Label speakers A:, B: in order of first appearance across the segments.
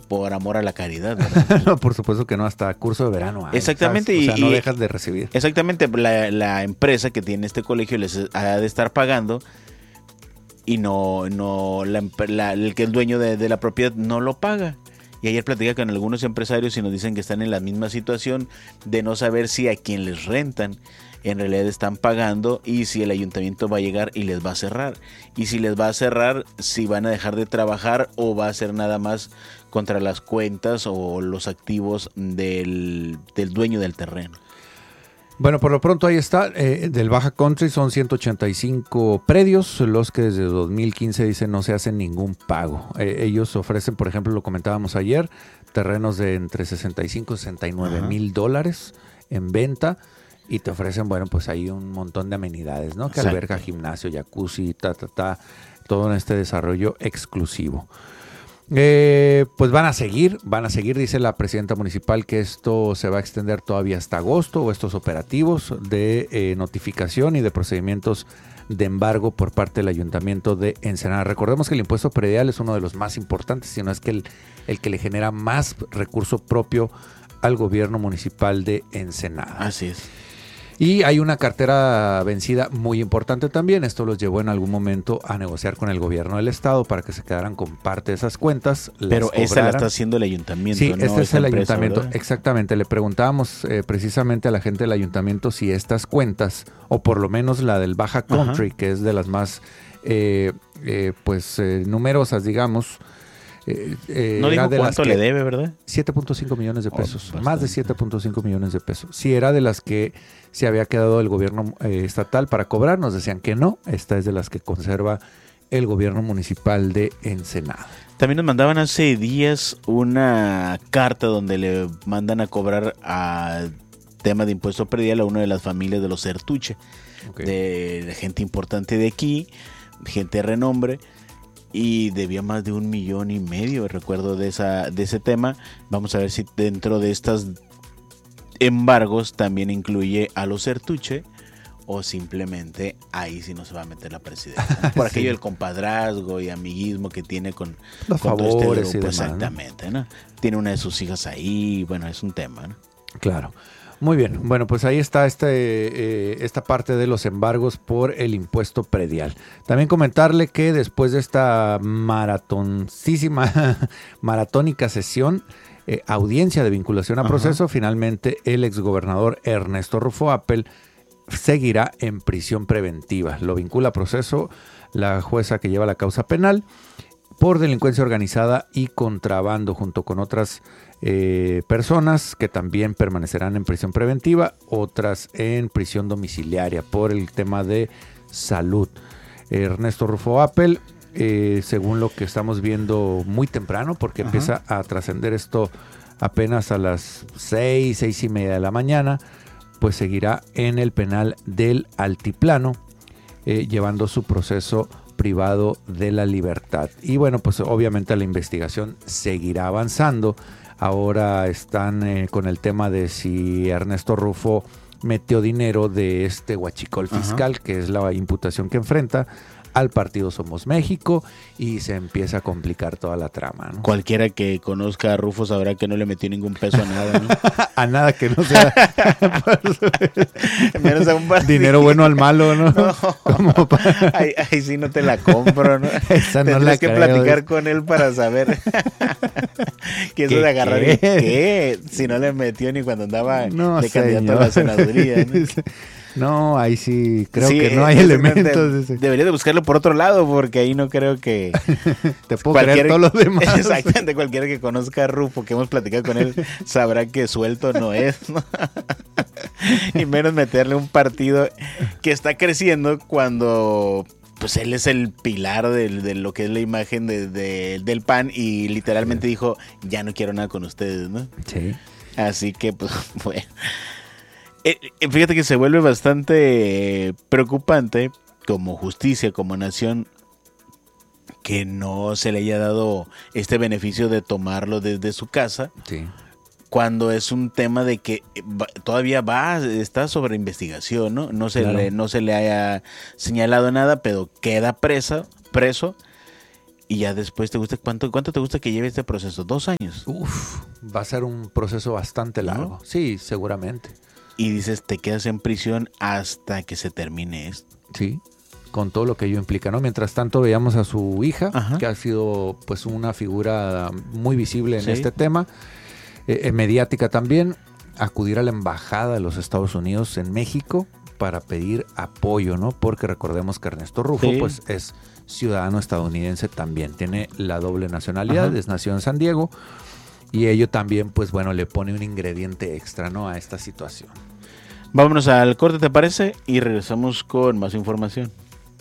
A: por amor a la caridad, ¿verdad?
B: No, por supuesto que no, hasta curso de verano hay.
A: Exactamente.
B: O sea, no dejas de recibir.
A: Exactamente, la empresa que tiene este colegio les ha de estar pagando y no el que es dueño de la propiedad no lo paga. Y ayer platicé con algunos empresarios y nos dicen que están en la misma situación de no saber si a quien les rentan en realidad están pagando y si el ayuntamiento va a llegar y les va a cerrar. Y si les va a cerrar, si van a dejar de trabajar o va a ser nada más contra las cuentas o los activos del dueño del terreno.
B: Bueno, por lo pronto ahí está, del Baja Country son 185 predios, los que desde 2015 dicen no se hacen ningún pago. Ellos ofrecen, por ejemplo, lo comentábamos ayer, terrenos de entre 65 y 69 mil dólares en venta y te ofrecen, bueno, pues ahí un montón de amenidades, ¿no? Que alberga gimnasio, jacuzzi, todo en este desarrollo exclusivo. Pues van a seguir, dice la presidenta municipal, que esto se va a extender todavía hasta agosto, o estos operativos de notificación y de procedimientos de embargo por parte del ayuntamiento de Ensenada. Recordemos que el impuesto predial es uno de los más importantes, si no es que el que le genera más recurso propio al gobierno municipal de Ensenada.
A: Así es.
B: Y hay una cartera vencida muy importante también. Esto los llevó en algún momento a negociar con el gobierno del estado para que se quedaran con parte de esas cuentas.
A: Pero esa la está haciendo el ayuntamiento.
B: Sí,
A: ¿no?
B: este es el
A: empresa,
B: ayuntamiento.
A: ¿verdad?
B: Exactamente. Le preguntábamos precisamente a la gente del ayuntamiento si estas cuentas, o por lo menos la del Baja Country, que es de las más numerosas, digamos.
A: No dijo cuánto le debe, ¿verdad?
B: 7.5 millones de pesos, más de 7.5 millones de pesos. Si era de las que se había quedado el gobierno estatal para cobrar, nos decían que no. Esta es de las que conserva el gobierno municipal de Ensenada.
A: También nos mandaban hace días una carta donde le mandan a cobrar a tema de impuesto predial a una de las familias de los Certuche, de gente importante de aquí, gente de renombre. Y debía más de 1.5 millones, recuerdo de ese tema. Vamos a ver si dentro de estos embargos también incluye a los Certuche o simplemente ahí sí no se va a meter la presidenta. Por aquello del compadrazgo y amiguismo que tiene con
B: los favores
A: todo
B: y
A: grupo,
B: demás,
A: exactamente, ¿no? Tiene una de sus hijas ahí, bueno, es un tema, ¿no?
B: Claro. Muy bien, bueno, pues ahí está esta parte de los embargos por el impuesto predial. También comentarle que después de esta maratónica sesión, audiencia de vinculación a proceso, finalmente el exgobernador Ernesto Rufo Appel seguirá en prisión preventiva. Lo vincula a proceso la jueza que lleva la causa penal por delincuencia organizada y contrabando, junto con otras personas que también permanecerán en prisión preventiva, otras en prisión domiciliaria por el tema de salud. Ernesto Rufo Appel, según lo que estamos viendo muy temprano, porque empieza a trascender esto apenas a las 6:30 de la mañana, pues seguirá en el penal del Altiplano, llevando su proceso privado de la libertad. Y bueno, pues obviamente la investigación seguirá avanzando. Ahora están con el tema de si Ernesto Rufo metió dinero de este huachicol fiscal, que es la imputación que enfrenta al partido Somos México, y se empieza a complicar toda la trama, ¿no?
A: Cualquiera que conozca a Rufo sabrá que no le metió ningún peso a nada, ¿no?
B: A nada que no sea
A: menos a un
B: dinero bueno al malo, ¿no?
A: No. Ahí sí no te la compro, ¿no?
B: Esa no la
A: Tendrías que
B: creo,
A: platicar con él para saber que eso de agarrar ¿qué? Si no le metió ni cuando andaba de candidato a la senaduría, ¿no?
B: No, ahí sí creo que no hay elementos.
A: Debería de buscarlo por otro lado, porque ahí no creo que
B: te puedo creer todo lo demás.
A: Exactamente, cualquiera que conozca a Rufo, que hemos platicado con él, sabrá que suelto no es, ¿no? Y menos meterle un partido que está creciendo cuando pues él es el pilar de lo que es la imagen del PAN, y literalmente dijo, ya no quiero nada con ustedes, ¿no?
B: Sí.
A: Así que pues bueno. Fíjate que se vuelve bastante preocupante como justicia, como nación, que no se le haya dado este beneficio de tomarlo desde su casa,
B: sí,
A: cuando es un tema de que todavía está sobre investigación, ¿no? No se le haya señalado nada, pero queda preso. Y ya después, ¿cuánto te gusta que lleve este proceso? 2 años.
B: Va a ser un proceso bastante largo. ¿No? Sí, seguramente.
A: Y dices, te quedas en prisión hasta que se termine esto.
B: Sí, con todo lo que ello implica, ¿no? Mientras tanto veíamos a su hija, que ha sido pues una figura muy visible en este tema, mediática también, acudir a la embajada de los Estados Unidos en México para pedir apoyo, ¿no? Porque recordemos que Ernesto Rufo pues es ciudadano estadounidense también, tiene la doble nacionalidad, es nacido en San Diego, y ello también pues bueno le pone un ingrediente extra, ¿no? A esta situación.
A: Vámonos al corte, ¿te parece? Y regresamos con más información.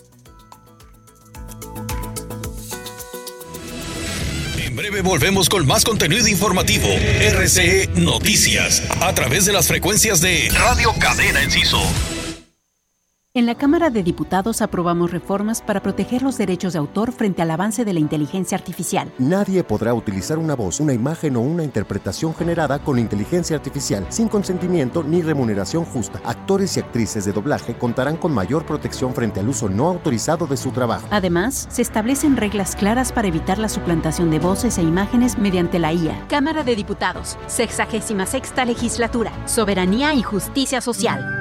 C: En breve volvemos con más contenido informativo. RCE Noticias, a través de las frecuencias de Radio Cadena Enciso.
D: En la Cámara de Diputados aprobamos reformas para proteger los derechos de autor frente al avance de la inteligencia artificial.
E: Nadie podrá utilizar una voz, una imagen o una interpretación generada con inteligencia artificial sin consentimiento ni remuneración justa. Actores y actrices de doblaje contarán con mayor protección frente al uso no autorizado de su trabajo.
D: Además, se establecen reglas claras para evitar la suplantación de voces e imágenes mediante la IA.
F: Cámara de Diputados, 66ª Legislatura, Soberanía y Justicia Social.